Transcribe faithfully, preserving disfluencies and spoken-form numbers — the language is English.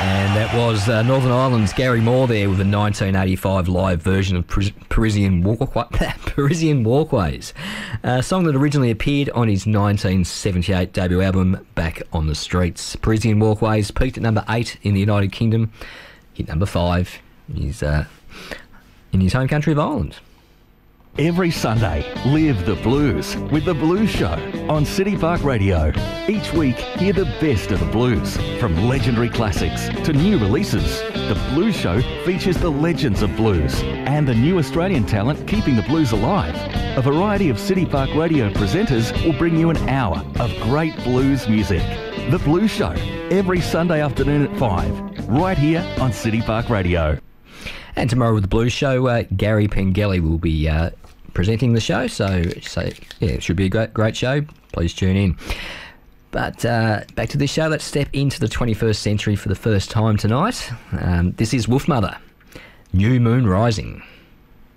And that was uh, Northern Ireland's Gary Moore there with a nineteen eighty-five live version of Par- Parisian, Walk- Parisian Walkways, a song that originally appeared on his nineteen seventy-eight debut album Back on the Streets. Parisian Walkways peaked at number eight in the United Kingdom, hit number five in his, uh, in his home country of Ireland. Every Sunday, live the blues with The Blues Show on City Park Radio. Each week, hear the best of the blues, from legendary classics to new releases. The Blues Show features the legends of blues and the new Australian talent keeping the blues alive. A variety of City Park Radio presenters will bring you an hour of great blues music. The Blues Show, every Sunday afternoon at five, right here on City Park Radio. And tomorrow with The Blues Show, uh, Gary Pengelly will be uh, presenting the show, so, so yeah, it should be a great, great show. Please tune in. But uh, back to this show, let's step into the twenty-first century for the first time tonight. Um, this is Wolfmother, New Moon Rising.